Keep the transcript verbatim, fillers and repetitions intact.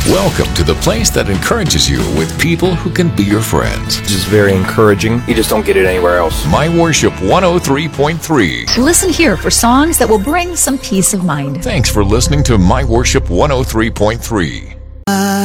Welcome to the place that encourages you with people who can be your friends. It's just very encouraging. You just don't get it anywhere else. My Worship one oh three point three. Listen here for songs that will bring some peace of mind. Thanks for listening to My Worship one oh three point three.